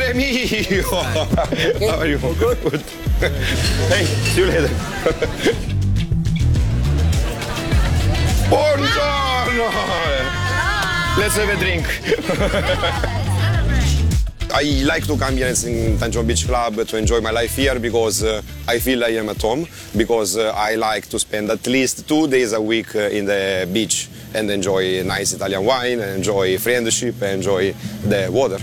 Amore mio! How are you? Good. Hey, see you later. Buongiorno! Let's have a drink. I like to come here in Tanjong Beach Club to enjoy my life here because I feel I am at home, because I like to spend at least 2 days a week in the beach and enjoy nice Italian wine, enjoy friendship, enjoy the water.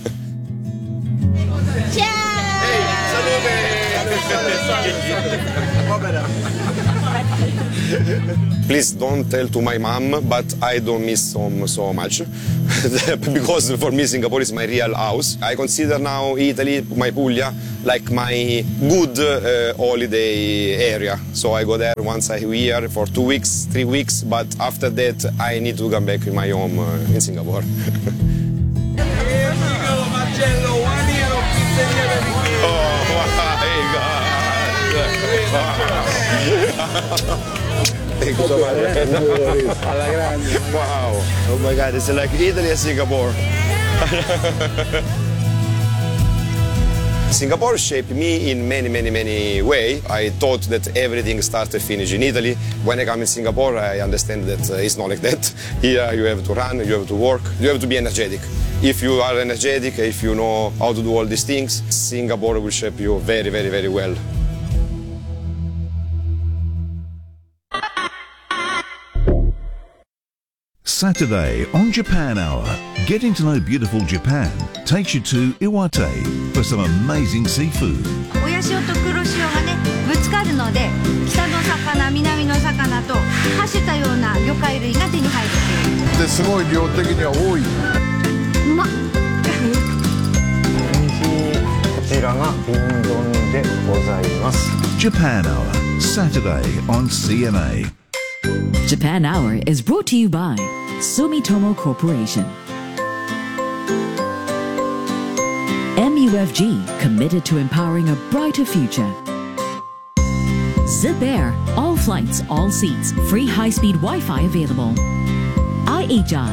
Please don't tell to my mom, but I don't miss home so much because for me Singapore is my real house. I consider now Italy, my Puglia, like my good holiday area. So I go there once a year for 2 weeks, 3 weeks, but after that I need to come back in my home in Singapore. Thank you so much. Wow. Oh my God, it's like Italy and Singapore. Singapore shaped me in many ways. I thought that everything starts and finishes in Italy. When I come in Singapore, I understand that it's not like that. Here you have to run, you have to work, you have to be energetic. If you are energetic, if you know how to do all these things, Singapore will shape you very well. Saturday on Japan Hour, getting to know beautiful Japan takes you to Iwate for some amazing seafood. 親潮と黒潮がねぶつかるので、北の魚、南の魚とはしたような魚介類が手に入るっていう。 ですごい量的には多い。 うまっ。 こちらが瓶丼でございます。 Japan Hour, Saturday on CNA. Japan Hour is brought to you by Sumitomo Corporation. MUFG, committed to empowering a brighter future. Zip Air, all flights, all seats, free high-speed Wi-Fi available. IHI.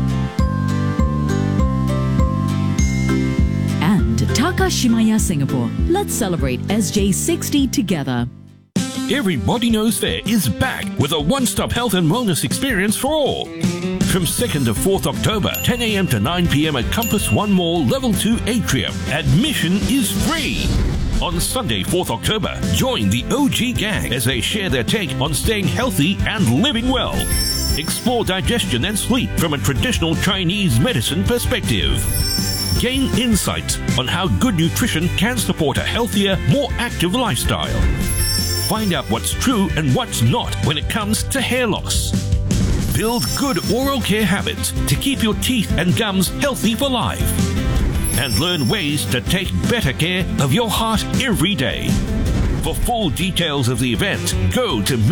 And Takashimaya Singapore. Let's celebrate SJ60 together. Everybody Knows Fair is back with a one-stop health and wellness experience for all. From 2nd to 4th October, 10 a.m. to 9 p.m. at Compass One Mall, Level 2 Atrium. Admission is free. On Sunday, 4th October, join the OG gang as they share their take on staying healthy and living well. Explore digestion and sleep from a traditional Chinese medicine perspective. Gain insights on how good nutrition can support a healthier, more active lifestyle. Find out what's true and what's not when it comes to hair loss. Build good oral care habits to keep your teeth and gums healthy for life. And learn ways to take better care of your heart every day. For full details of the event, go to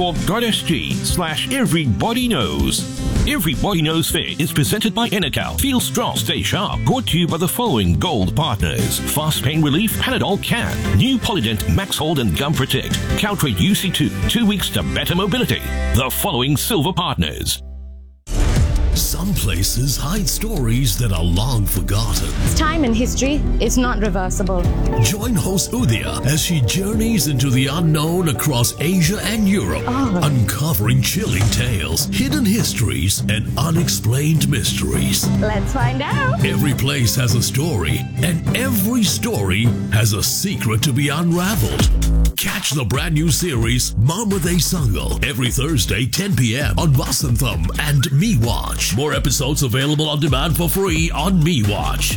mediacorp.sg/everybodyknows. Everybody Knows Fair is presented by Enecal. Feel strong, stay sharp. Brought to you by the following gold partners: Fast Pain Relief, Panadol Can, New Polydent, Max Hold and Gum Protect, Caltrate UC2, 2 weeks to better mobility. The following silver partners. Some places hide stories that are long forgotten. Time in history is not reversible. Join host Udaya as she journeys into the unknown across Asia and Europe, uncovering chilling tales, hidden histories, and unexplained mysteries. Let's find out. Every place has a story, and every story has a secret to be unraveled. Catch the brand new series Marmaday Sangal every Thursday 10 p.m. on Vasantham and MeWatch. More episodes available on demand for free on MeWatch.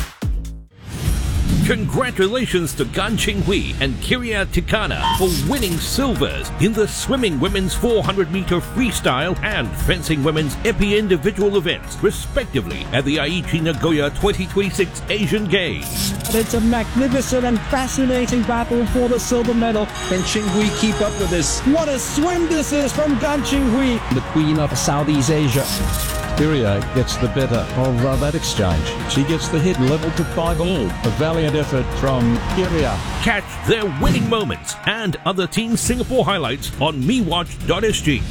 Congratulations to Gan Qinghui and Kiria Tikana for winning silvers in the swimming women's 400-meter freestyle and fencing women's epi individual events, respectively, at the Aichi Nagoya 2026 Asian Games. It's a magnificent and fascinating battle for the silver medal. Can Qinghui keep up with this? What a swim this is from Gan Qinghui, the queen of Southeast Asia. Kiria gets the better of that exchange. She gets the hit level to 5-all. A valiant effort from Kiria. Catch their winning moments and other Team Singapore highlights on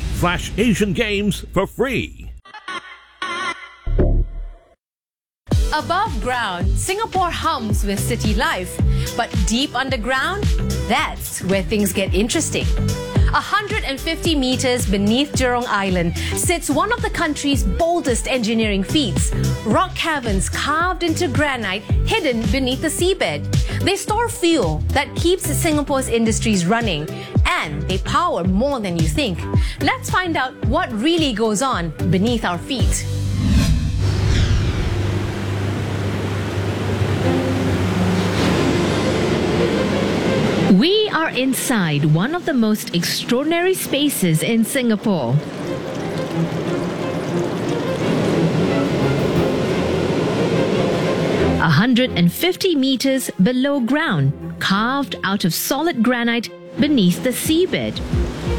mewatch.sg/Asian Games for free. Above ground, Singapore hums with city life. But deep underground, that's where things get interesting. 150 meters beneath Jurong Island sits one of the country's boldest engineering feats. Rock caverns carved into granite hidden beneath the seabed. They store fuel that keeps Singapore's industries running, and they power more than you think. Let's find out what really goes on beneath our feet. We are inside one of the most extraordinary spaces in Singapore. A 150 meters below ground, carved out of solid granite beneath the seabed.